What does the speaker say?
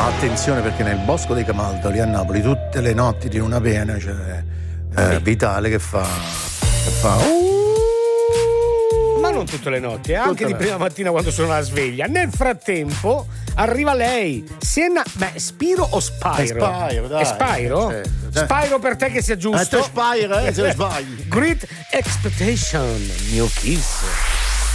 Attenzione, perché nel Bosco dei Camaldoli a Napoli tutte le notti di luna piena c'è Vitale che fa ma non tutte le notti, anche di prima mattina quando sono alla sveglia. Nel frattempo arriva lei, Sienna. Beh, Spiro o Spyro? Dai. È Spyro? Certo. Spyro per te che sia giusto. Spyro, se sbagli. Great Expectation, New Kiss.